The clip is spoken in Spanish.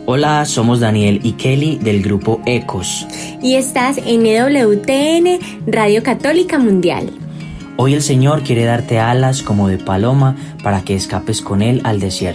Hola, somos Daniel y Kelly del grupo Ecos. Y estás en EWTN, Radio Católica Mundial. Hoy el Señor quiere darte alas como de paloma para que escapes con Él al desierto.